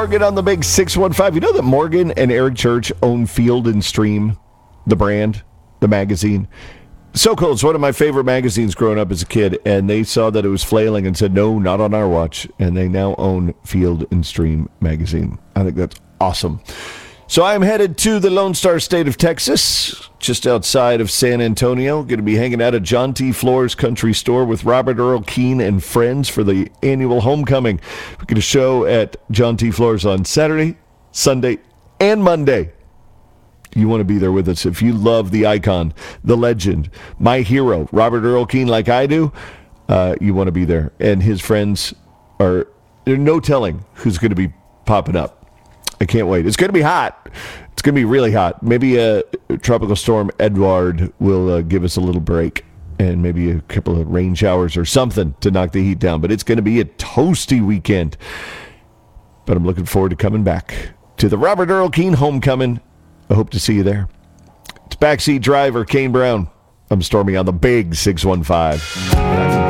Morgan on the big 615. You know that Morgan and Eric Church own Field and Stream, the brand, the magazine? So Cold is one of my favorite magazines growing up as a kid, and they saw that it was flailing and said, no, not on our watch, and they now own Field and Stream magazine. I think that's awesome. So I'm headed to the Lone Star State of Texas, just outside of San Antonio. Going to be hanging out at John T. Flores Country Store with Robert Earl Keen and friends for the annual homecoming. We're going to show at John T. Flores on Saturday, Sunday, and Monday. You want to be there with us. If you love the icon, the legend, my hero, Robert Earl Keen, like I do, you want to be there. And his friends there's no telling who's going to be popping up. I can't wait. It's going to be hot. It's going to be really hot. Maybe Tropical Storm Edward will give us a little break and maybe a couple of rain showers or something to knock the heat down. But it's going to be a toasty weekend. But I'm looking forward to coming back to the Robert Earl Keen homecoming. I hope to see you there. It's backseat driver Kane Brown. I'm Stormy on the big 615.